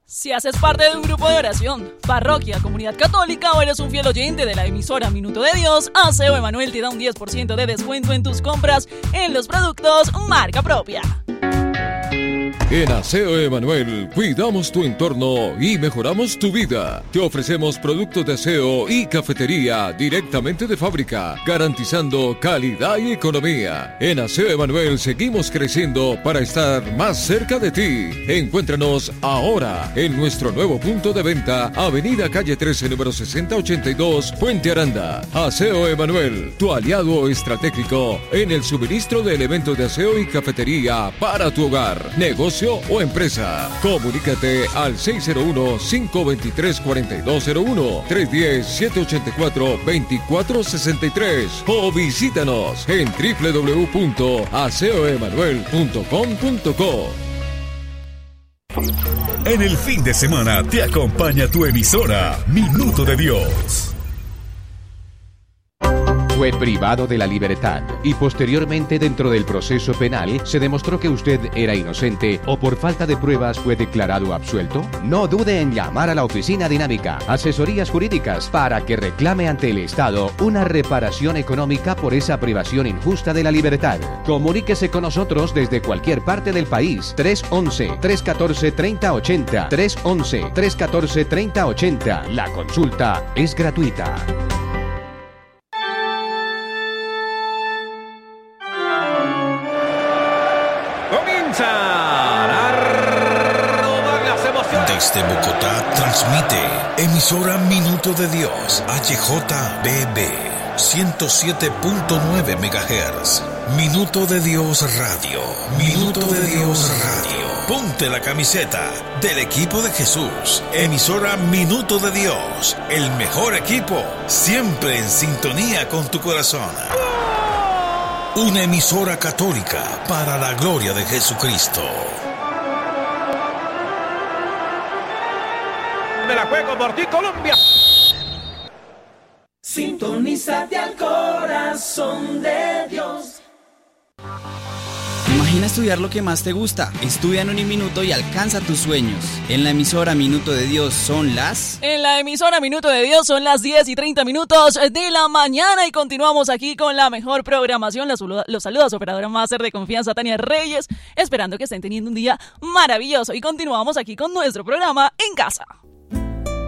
Si haces parte de un grupo de oración, parroquia, comunidad católica o eres un fiel oyente de la emisora Minuto de Dios, Aseo Emanuel te da un 10% de descuento en tus compras en los productos marca propia. En Aseo Emanuel cuidamos tu entorno y mejoramos tu vida. Te ofrecemos productos de aseo y cafetería directamente de fábrica, garantizando calidad y economía. En Aseo Emanuel seguimos creciendo para estar más cerca de ti. Encuéntranos ahora en nuestro nuevo punto de venta, Avenida Calle 13, número 6082, Puente Aranda. Aseo Emanuel, tu aliado estratégico en el suministro de elementos de aseo y cafetería para tu hogar, negocio o empresa. Comunícate al 601-523-4201, 310-784-2463 o visítanos en www.aseoemanuel.com.co. En el fin de semana te acompaña tu emisora Minuto de Dios. Fue privado de la libertad y posteriormente dentro del proceso penal se demostró que usted era inocente o por falta de pruebas fue declarado absuelto. No dude en llamar a la Oficina Dinámica, asesorías jurídicas para que reclame ante el Estado una reparación económica por esa privación injusta de la libertad. Comuníquese con nosotros desde cualquier parte del país. 311-314-3080. 311-314-3080. La consulta es gratuita. Desde Bogotá transmite emisora Minuto de Dios, HJBB 107.9 MHz. Minuto de Dios Radio. Minuto de Dios Radio. Ponte la camiseta del equipo de Jesús. Emisora Minuto de Dios. El mejor equipo, siempre en sintonía con tu corazón. Una emisora católica para la gloria de Jesucristo. De la juego por ti, Colombia. Sintonízate al corazón de Dios. Imagina estudiar lo que más te gusta. Estudia en un minuto y alcanza tus sueños. En la emisora Minuto de Dios son las... En la emisora Minuto de Dios son las 10:30 de la mañana y continuamos aquí con la mejor programación. Los saluda su operadora máster de confianza, Tania Reyes, esperando que estén teniendo un día maravilloso y continuamos aquí con nuestro programa En Casa.